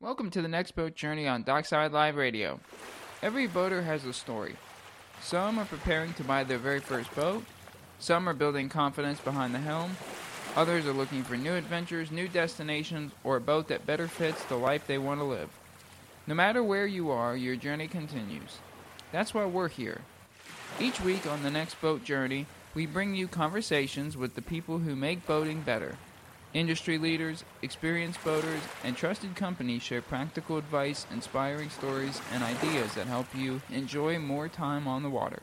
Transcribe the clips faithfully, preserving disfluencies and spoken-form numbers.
Welcome to the next boat journey on Dockside Live Radio. Every boater has a story. Some are preparing to buy their very first boat. Some are building confidence behind the helm. Others are looking for new adventures, new destinations, or a boat that better fits the life they want to live. No matter where you are, your journey continues. That's why we're here. Each week on the next boat journey, we bring you conversations with the people who make boating better. Industry leaders, experienced boaters, and trusted companies share practical advice, inspiring stories, and ideas that help you enjoy more time on the water.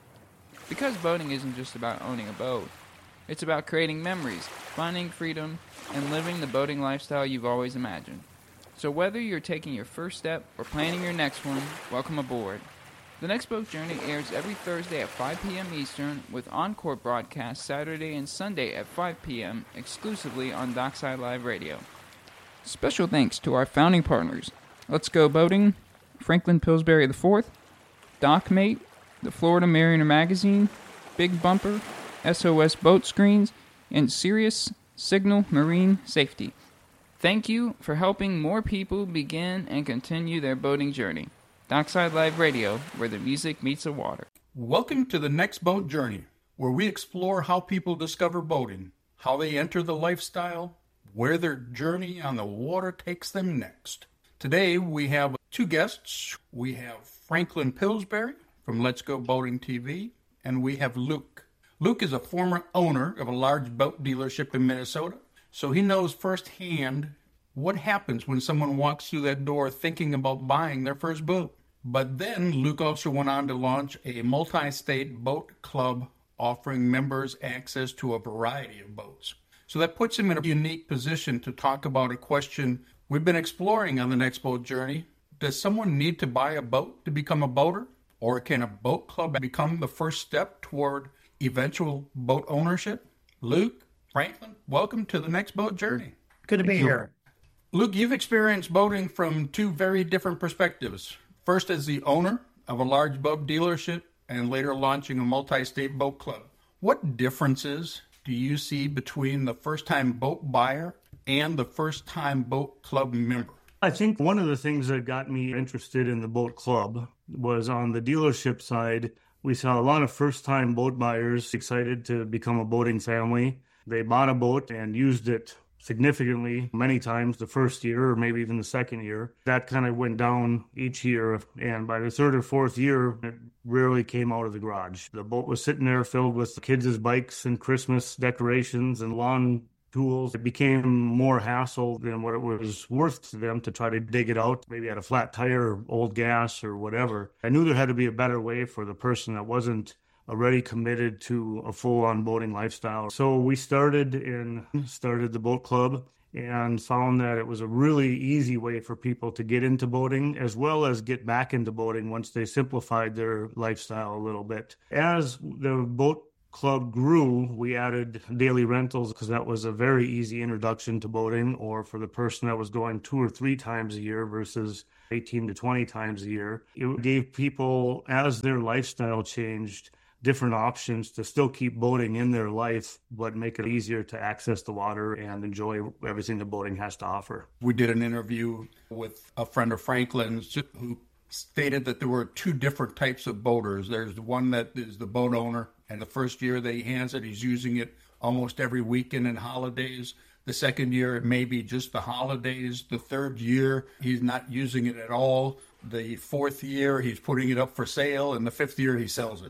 Because boating isn't just about owning a boat. It's about creating memories, finding freedom, and living the boating lifestyle you've always imagined. So whether you're taking your first step or planning your next one, welcome aboard. The Next Boat Journey airs every Thursday at five p.m. Eastern, with encore broadcasts Saturday and Sunday at five p.m. exclusively on Dockside Live Radio. Special thanks to our founding partners, Let's Go Boating, Franklin Pillsbury the fourth, DocMate, the Florida Mariner Magazine, Big Bumper, S O S Boat Screens, and Sirius Signal Marine Safety. Thank you for helping more people begin and continue their boating journey. Dockside Live Radio, where the music meets the water. Welcome to the Next Boat Journey, where we explore how people discover boating, how they enter the lifestyle, where their journey on the water takes them next. Today we have two guests. We have Franklin Pillsbury from Let's Go Boating T V, and we have Luke. Luke is a former owner of a large boat dealership in Minnesota, so he knows firsthand what happens when someone walks through that door thinking about buying their first boat. But then Luke also went on to launch a multi-state boat club offering members access to a variety of boats. So that puts him in a unique position to talk about a question we've been exploring on the Next Boat Journey. Does someone need to buy a boat to become a boater? Or can a boat club become the first step toward eventual boat ownership? Luke, Franklin, welcome to the Next Boat Journey. Good to be here. Luke, you've experienced boating from two very different perspectives. First as the owner of a large boat dealership and later launching a multi-state boat club. What differences do you see between the first-time boat buyer and the first-time boat club member? I think one of the things that got me interested in the boat club was on the dealership side. We saw a lot of first-time boat buyers excited to become a boating family. They bought a boat and used it significantly many times the first year or maybe even the second year. That kind of went down each year, and by the third or fourth year, it rarely came out of the garage. The boat was sitting there filled with kids' bikes and Christmas decorations and lawn tools. It became more hassle than what it was worth to them to try to dig it out. Maybe had a flat tire or old gas or whatever. I knew there had to be a better way for the person that wasn't already committed to a full-on boating lifestyle. So we started in started the boat club and found that it was a really easy way for people to get into boating as well as get back into boating once they simplified their lifestyle a little bit. As the boat club grew, we added daily rentals because that was a very easy introduction to boating, or for the person that was going two or three times a year versus eighteen to twenty times a year. It gave people, as their lifestyle changed, different options to still keep boating in their life, but make it easier to access the water and enjoy everything that boating has to offer. We did an interview with a friend of Franklin's who stated that there were two different types of boaters. There's the one that is the boat owner, and the first year that he has it, he's using it almost every weekend and holidays. The second year, it may be just the holidays. The third year, he's not using it at all. The fourth year, he's putting it up for sale, and the fifth year, he sells it.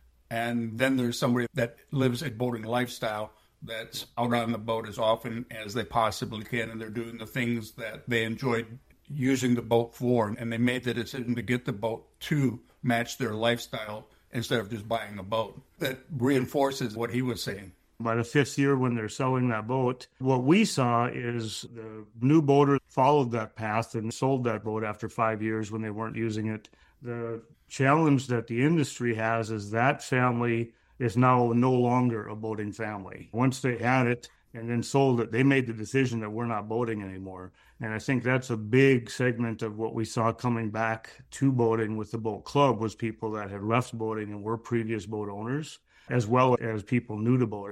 And then there's somebody that lives a boating lifestyle that's out on the boat as often as they possibly can, and they're doing the things that they enjoyed using the boat for, and they made the decision to get the boat to match their lifestyle instead of just buying a boat. That reinforces what he was saying. By the fifth year when they're selling that boat, what we saw is the new boater followed that path and sold that boat after five years when they weren't using it. The challenge that the industry has is that family is now no longer a boating family. Once they had it and then sold it, they made the decision that we're not boating anymore. And I think that's a big segment of what we saw coming back to boating with the boat club was people that had left boating and were previous boat owners, as well as people new to boating.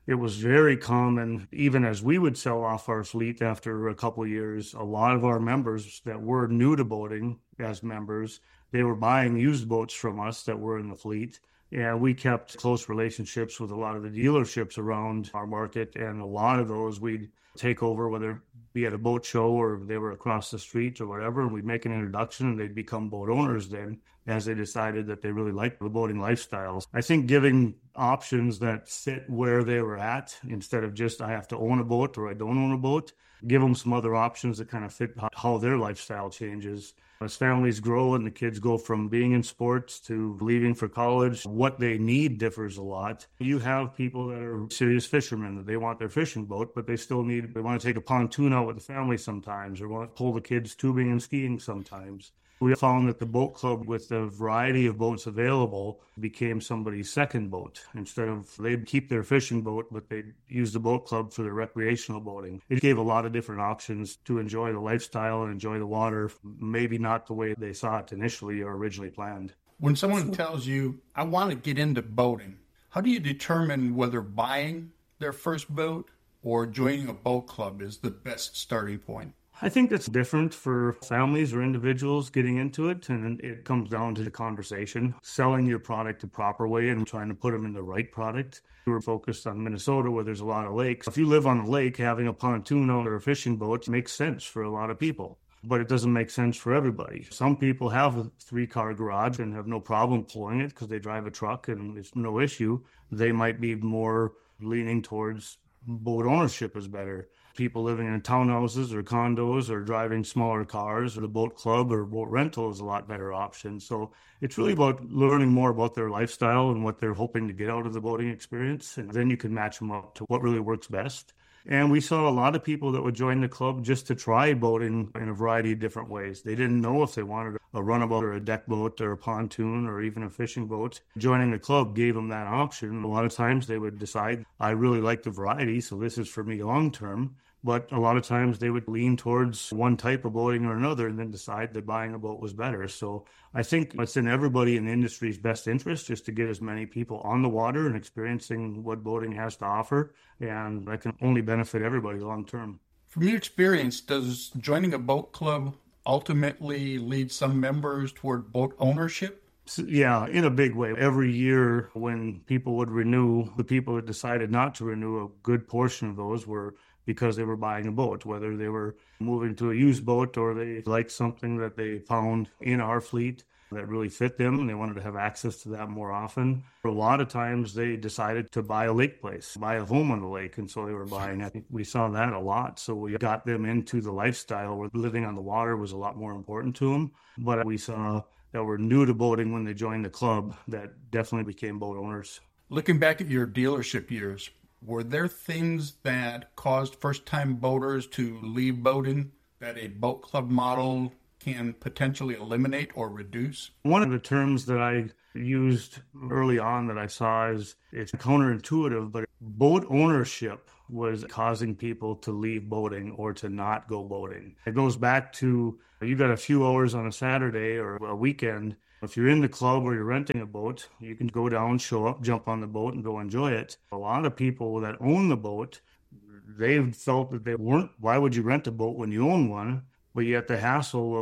It was very common, even as we would sell off our fleet after a couple of years, a lot of our members that were new to boating as members, they were buying used boats from us that were in the fleet. And we kept close relationships with a lot of the dealerships around our market. And a lot of those we'd take over, whether it be at a boat show or they were across the street or whatever. And we'd make an introduction and they'd become boat owners then as they decided that they really liked the boating lifestyles. I think giving options that fit where they were at instead of just I have to own a boat or I don't own a boat, give them some other options that kind of fit how their lifestyle changes. As families grow and the kids go from being in sports to leaving for college, what they need differs a lot. You have people that are serious fishermen that they want their fishing boat, but they still need, they want to take a pontoon out with the family sometimes or want to pull the kids tubing and skiing sometimes. We found that the boat club, with the variety of boats available, became somebody's second boat. Instead of they'd keep their fishing boat, but they'd use the boat club for their recreational boating. It gave a lot of different options to enjoy the lifestyle and enjoy the water, maybe not the way they saw it initially or originally planned. When someone tells you, I want to get into boating, how do you determine whether buying their first boat or joining a boat club is the best starting point? I think that's different for families or individuals getting into it, and it comes down to the conversation, selling your product the proper way and trying to put them in the right product. We're focused on Minnesota where there's a lot of lakes. If you live on a lake, having a pontoon out or a fishing boat makes sense for a lot of people, but it doesn't make sense for everybody. Some people have a three-car garage and have no problem pulling it because they drive a truck and it's no issue. They might be more leaning towards boat ownership is better. People living in townhouses or condos or driving smaller cars or the boat club or boat rental is a lot better option. So it's really about learning more about their lifestyle and what they're hoping to get out of the boating experience. And then you can match them up to what really works best. And we saw a lot of people that would join the club just to try boating in a variety of different ways. They didn't know if they wanted a runabout or a deck boat or a pontoon or even a fishing boat. Joining the club gave them that option. A lot of times they would decide, I really like the variety, so this is for me long term. But a lot of times they would lean towards one type of boating or another and then decide that buying a boat was better. So I think it's in everybody in the industry's best interest just to get as many people on the water and experiencing what boating has to offer. And that can only benefit everybody long term. From your experience, does joining a boat club ultimately lead some members toward boat ownership? So, yeah, in a big way. Every year when people would renew, the people that decided not to renew, a good portion of those were because they were buying a boat, whether they were moving to a used boat or they liked something that they found in our fleet that really fit them and they wanted to have access to that more often. A lot of times they decided to buy a lake place, buy a home on the lake, and so they were buying. I think we saw that a lot. So we got them into the lifestyle where living on the water was a lot more important to them. But we saw that were new to boating when they joined the club that definitely became boat owners. Looking back at your dealership years, were there things that caused first-time boaters to leave boating that a boat club model can potentially eliminate or reduce? One of the terms that I used early on that I saw is, it's counterintuitive, but boat ownership was causing people to leave boating or to not go boating. It goes back to, you got a few hours on a Saturday or a weekend. If you're in the club or you're renting a boat, you can go down, show up, jump on the boat, and go enjoy it. A lot of people that own the boat, they felt that they weren't, why would you rent a boat when you own one? But yet the hassle of